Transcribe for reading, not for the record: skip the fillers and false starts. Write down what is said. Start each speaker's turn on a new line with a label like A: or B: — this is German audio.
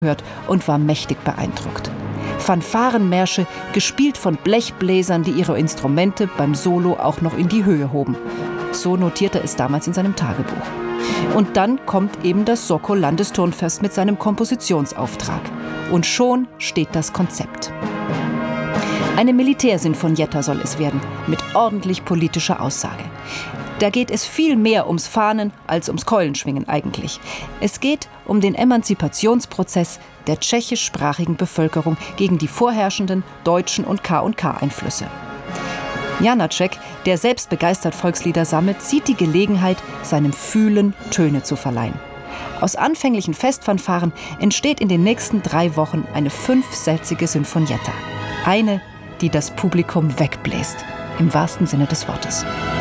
A: gehört und war mächtig beeindruckt. Fanfarenmärsche, gespielt von Blechbläsern, die ihre Instrumente beim Solo auch noch in die Höhe hoben. So notierte er es damals in seinem Tagebuch. Und dann kommt eben das Sokol-Landesturnfest mit seinem Kompositionsauftrag. Und schon steht das Konzept. Eine Militärsinfonietta soll es werden, mit ordentlich politischer Aussage. Da geht es viel mehr ums Fahnen als ums Keulenschwingen eigentlich. Es geht um den Emanzipationsprozess der tschechischsprachigen Bevölkerung gegen die vorherrschenden deutschen und K&K-Einflüsse. Janáček, der selbst begeistert Volkslieder sammelt, sieht die Gelegenheit, seinem Fühlen Töne zu verleihen. Aus anfänglichen Festfanfaren entsteht in den nächsten 3 Wochen eine 5-sätzige Sinfonietta. Eine, die das Publikum wegbläst, im wahrsten Sinne des Wortes.